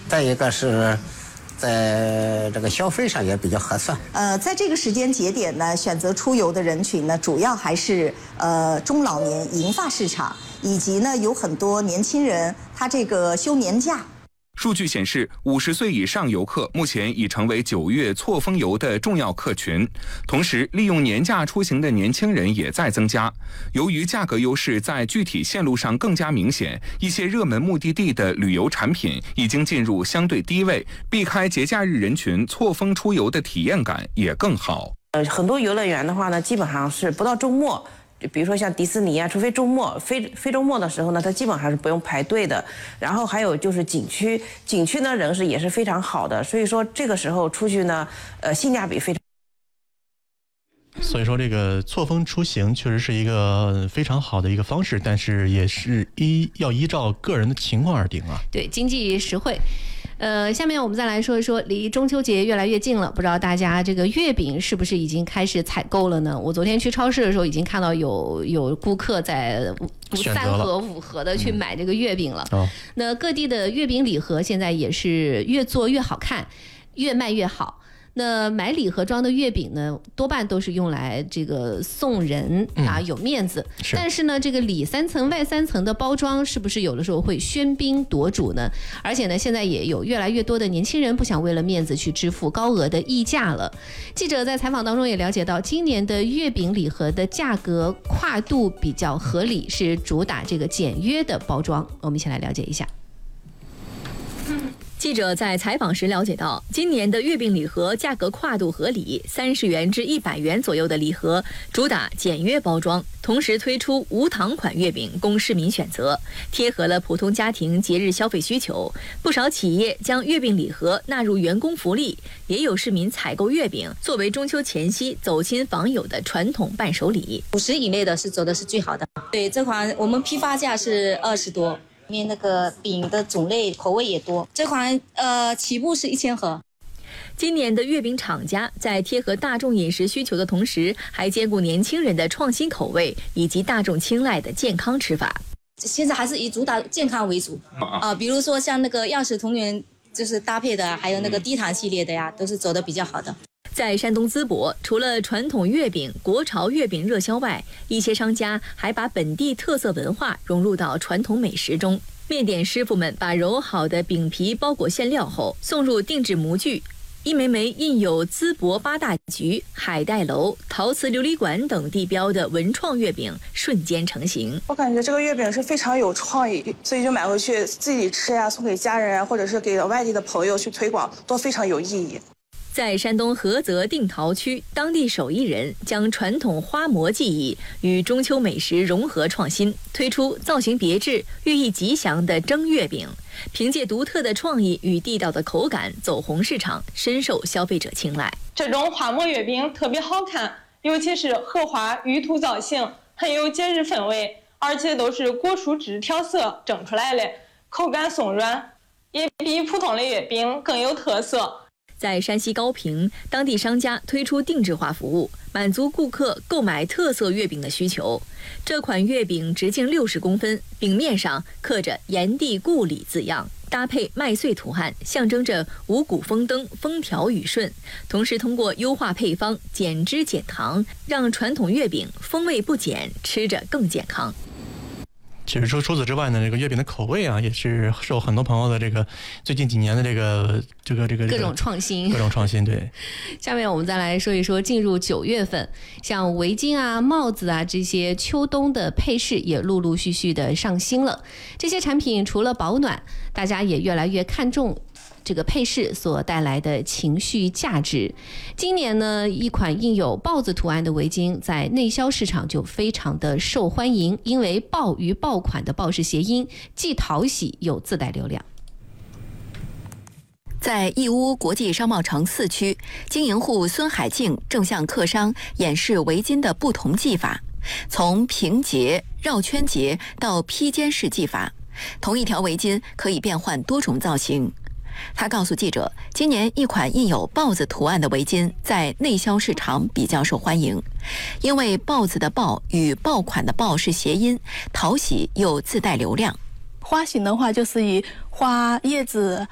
再一个是在这个消费上也比较合算。 在这个时间节点呢，选择出游的人群呢，主要还是中老年银发市场，以及呢有很多年轻人他这个休年假。 数据显示，50岁以上游客目前已成为9月错峰游的重要客群。同时，利用年假出行的年轻人也在增加。由于价格优势在具体线路上更加明显，一些热门目的地的旅游产品已经进入相对低位，避开节假日人群错峰出游的体验感也更好。 很多游乐园的话呢，基本上是不到周末。比如说像迪士尼啊，除非周末非周末的时候呢，它基本上是不用排队的。然后还有就是景区呢人是也是非常好的，所以说这个时候出去呢，性价比非常。 所以说这个错峰出行确实是一个非常好的一个方式，但是也是要依照个人的情况而定啊。 对，经济实惠。下面我们再来说一说，离中秋节越来越近了，不知道大家这个月饼是不是已经开始采购了呢？我昨天去超市的时候，已经看到有顾客在3盒5盒的去买这个月饼了。那各地的月饼礼盒现在也是越做越好看，越卖越好。那买礼盒装的月饼呢，多半都是用来这个送人啊，有面子。但是呢，这个里3层外3层的包装，是不是有的时候会喧宾夺主呢？而且呢，现在也有越来越多的年轻人不想为了面子去支付高额的溢价了。记者在采访当中也了解到，今年的月饼礼盒的价格跨度比较合理，是主打这个简约的包装。我们一起来了解一下。 记者在采访时了解到，今年的月饼礼盒价格跨度合理，30元至100元左右的礼盒，主打简约包装，同时推出无糖款月饼供市民选择，贴合了普通家庭节日消费需求。不少企业将月饼礼盒纳入员工福利，也有市民采购月饼作为中秋前夕走亲访友的传统伴手礼。 50以内的是走的是最好的。对，这款我们批发价是20多。里面那个饼的种类口味也多，这款起步是1000盒。 今年的月饼厂家在贴合大众饮食需求的同时，还兼顾年轻人的创新口味以及大众青睐的健康吃法。 现在还是以主打健康为主比如说像那个钥匙同源就是搭配的，还有那个低糖系列的呀，都是走的比较好的。 在山东淄博，除了传统月饼、国潮月饼热销外，一些商家还把本地特色文化融入到传统美食中。面点师傅们把揉好的饼皮包裹馅料后，送入定制模具，一枚枚印有淄博八大局、海带楼、陶瓷琉璃馆等地标的文创月饼瞬间成型。 我感觉这个月饼是非常有创意，所以就买回去自己吃呀，送给家人啊，或者是给外地的朋友去推广，都非常有意义。 在山东菏泽定陶区，当地手艺人将传统花模技艺与中秋美食融合创新，推出造型别致、寓意吉祥的蒸月饼。凭借独特的创意与地道的口感走红市场，深受消费者青睐。 这种花模月饼特别好看，尤其是荷花玉兔造型，很有节日氛围，而且都是果蔬汁调色蒸出来的，口感松软，也比普通的月饼更有特色。 在山西高平，当地商家推出定制化服务，满足顾客购买特色月饼的需求。这款月饼直径60公分，饼面上刻着“炎帝故里”字样，搭配麦穗图案，象征着五谷丰登、风调雨顺。同时通过优化配方、减脂减糖，让传统月饼风味不减，吃着更健康。 其实说除此之外呢，这个月饼的口味啊，也是受很多朋友的这个最近几年的这个各种创新。 对。 下面我们再来说一说，进入9月份，像围巾啊、帽子啊这些秋冬的配饰也陆陆续续的上新了。这些产品除了保暖，大家也越来越看重这个配饰所带来的情绪价值。今年呢，一款印有豹子图案的围巾在内销市场就非常的受欢迎，因为豹与爆款的豹是谐音，既讨喜又自带流量。 在义乌国际商贸城4区，经营户孙海静正向客商演示围巾的不同系法，从平结、绕圈结到披肩式系法，同一条围巾可以变换多种造型。他告诉记者，今年一款印有豹子图案的围巾在内销市场比较受欢迎，因为豹子的豹与爆款的豹是谐音，讨喜又自带流量。 花型的话就是以花叶子